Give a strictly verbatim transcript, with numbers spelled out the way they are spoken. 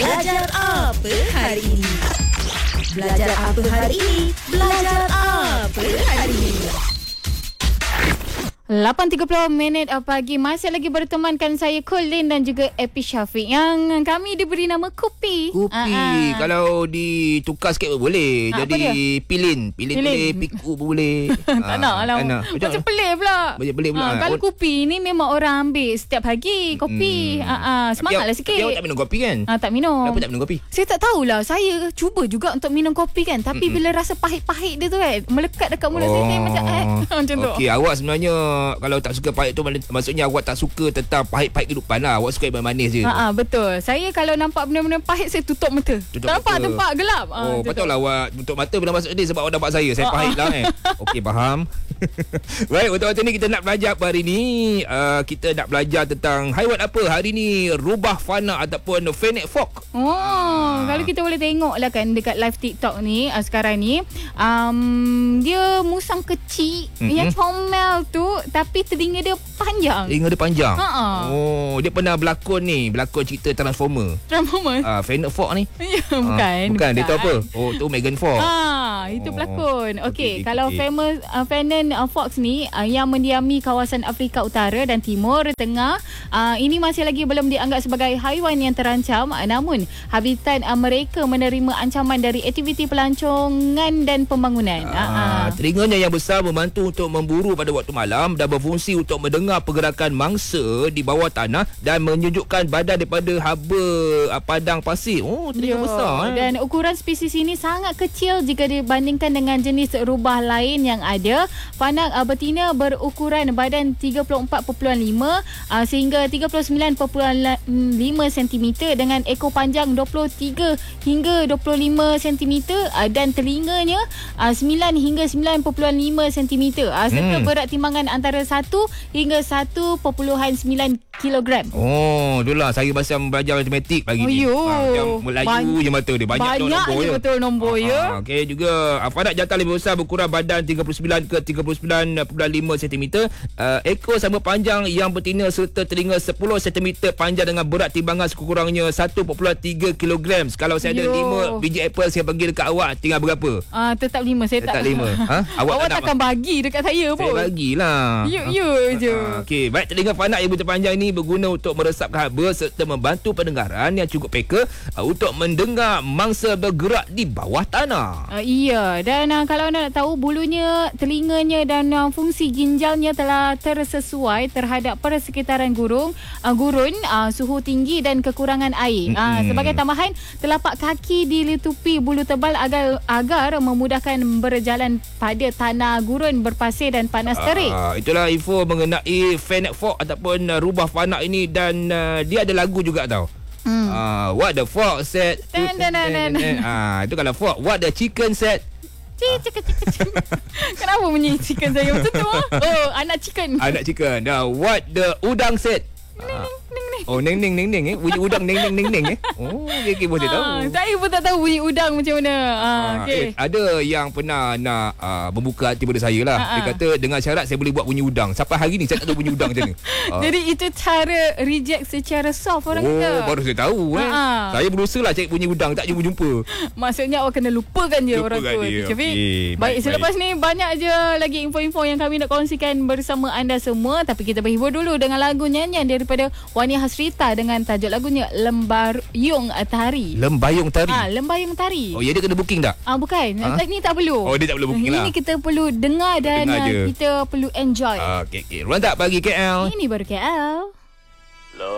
Belajar apa hari ini? Belajar apa hari ini? Belajar apa hari ini? lapan tiga puluh minit pagi. Masih lagi bertemankan saya Colin dan juga Epi Syafiq, yang kami diberi nama Kopi. Kopi. Uh-huh. Kalau ditukar sikit pun boleh. Ha, jadi pilin. Pilin, pilin boleh, piku pun boleh. Tak nak lah. Macam pelik pula. Macam pelik pula. Ha, kalau Or- kopi ni memang orang ambil setiap pagi. Kopi. Hmm. Ha, semangatlah sikit. Tapi awak tak minum kopi kan? Ha, tak minum. Kenapa tak minum kopi? Saya tak tahulah. Saya cuba juga untuk minum kopi kan. Tapi Mm-mm. bila rasa pahit-pahit dia tu kan, melekat dekat mulut oh. saya macam eh. Macam tu. Okey, awak sebenarnya kalau tak suka pahit tu, maksudnya awak tak suka tentang pahit-pahit kehidupan lah. Awak suka yang manis je. Ha, betul. Saya kalau nampak benda-benda pahit, saya tutup mata. Tutup tak nampak tempat gelap. Oh, patutlah awak tutup mata bila masuk ni sebab awak nampak saya. Saya pahit lah eh. Okey, faham. Baik, untuk macam ni kita nak belajar apa hari ni? Uh, kita nak belajar tentang haiwan apa hari ni? Rubah fana ataupun fennec fox. Oh, ah. Kalau kita boleh tengok lah kan dekat live TikTok ni uh, sekarang ni, um, dia musang kecil mm-hmm. yang comel tu, tapi telinga dia panjang. Telinga dia panjang. Ha-ha. Oh, dia pernah berlakon ni, berlakon cerita Transformer. Transformer. Ah, uh, Fennec Fox ni. Ya, bukan, bukan. Bukan, dia tahu apa? Oh, tu Megan Fox. Ah, itu oh. pelakon. Okey, okay, okay, kalau okay. famous uh, Fennec uh, Fox ni uh, yang mendiami kawasan Afrika Utara dan Timur Tengah, uh, ini masih lagi belum dianggap sebagai haiwan yang terancam, uh, namun habitat uh, mereka menerima ancaman dari aktiviti pelancongan dan pembangunan. Ah, uh-huh. Telinganya yang besar membantu untuk memburu pada waktu malam dan berfungsi untuk mendengar pergerakan mangsa di bawah tanah dan menunjukkan badan daripada haba uh, padang pasir. Oh, telinga Yo. besar. Eh. Dan ukuran spesies ini sangat kecil jika dibandingkan dengan jenis rubah lain yang ada. Panak uh, betina berukuran badan tiga puluh empat perpuluhan lima uh, sehingga tiga puluh sembilan perpuluhan lima sentimeter dengan ekor panjang dua puluh tiga hingga dua puluh lima sentimeter uh, dan telinganya uh, sembilan hingga sembilan perpuluhan lima sentimeter uh, serta hmm. berat timbangan antara satu hingga satu perpuluhan sembilan kilogram. Oh, itulah saya macam belajar matematik pagi oh, ni. Ha, macam Melayu Ban- je mata dia. Banyak, banyak nombor je betul nombor ha, ya. Okey, juga afadat jantan lebih besar berkurang badan tiga puluh sembilan ke tiga puluh sembilan perpuluhan lima sentimeter. Uh, ekor sama panjang yang betina serta telinga sepuluh sentimeter panjang dengan berat timbangan sekurang-kurangnya satu perpuluhan tiga kilogram. Kalau saya Yo. ada lima biji apple saya bagi dekat awak, tinggal berapa? Ah, uh, tetap lima. Saya tetap tak lima. Ha? Awak, awak tak takkan nak bagi dekat saya pun. Saya bagilah. Ya, ya je. Uh, Okey, baik, telinga panak yang berpanjang ini berguna untuk meresapkan haba serta membantu pendengaran yang cukup peka uh, untuk mendengar mangsa bergerak di bawah tanah. Uh, iya, dan uh, kalau anda nak tahu, bulunya, telinganya dan uh, fungsi ginjalnya telah tersesuai terhadap persekitaran gurun, uh, gurun, uh, suhu tinggi dan kekurangan air. Mm-hmm. Uh, sebagai tambahan, telapak kaki dilitupi bulu tebal agar agar memudahkan berjalan pada tanah gurun berpasir dan panas terik. Uh, itulah info mengenai Fennec Fox ataupun uh, rubah fanak ini, dan uh, dia ada lagu juga tau. Hmm. Uh, what the fox said. Dan, dan, dan, dan. Ah, itu kalau fox. What the chicken said. Cik, cik, cik, cik. Kenapa bunyi chicken saya macam tu? Oh, anak chicken. Anak chicken. Now, what the udang said. Ah. Oh, neng neng neng neng eh. Bunyi udang neng neng neng neng eh. Oh, okey okey, boleh tahu. Saya pun tak tahu bunyi udang macam mana. Ah, okey. Eh, ada yang pernah nak uh, membuka hati pada saya lah. Ha, dia kata dengan syarat saya boleh buat bunyi udang. Sampai hari ni saya tak tahu bunyi udang macam mana. Uh. Jadi itu cara reject secara soft orang oh, kata. Oh, baru saya tahu eh. Ha. Saya berusaha lah cari bunyi udang, tak jumpa-jumpa. Maksudnya awak kena lupakan je lupakan orang tu. Dia. Okay. Okay. Baik, baik, selepas baik. ni banyak je lagi info-info yang kami nak kongsikan bersama anda semua, tapi kita berhibur dulu dengan lagu nyanyian daripada Wani Hasrita dengan tajuk lagunya Lembayung Tari. Lembayung Tari. Ah, Lembayung Tari. Oh, ya, dia kena booking tak? Ah, bukan. Ha? Ni tak perlu. Oh, dia tak perlu booking ini lah. Ini kita perlu dengar dan dengar kita perlu enjoy. Ah, okey okey. Ruang tak bagi K L. Ini baru K L.